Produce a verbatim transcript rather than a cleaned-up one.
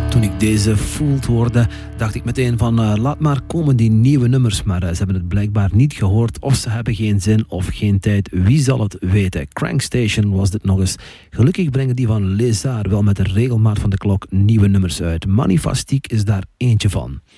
Toen ik deze Fooled hoorde, dacht ik meteen van uh, laat maar komen die nieuwe nummers. Maar uh, ze hebben het blijkbaar niet gehoord, of ze hebben geen zin of geen tijd. Wie zal het weten? Crankstation was dit nog eens. Gelukkig brengen die van Lézard wel met de regelmaat van de klok nieuwe nummers uit. Magnifique is daar eentje van.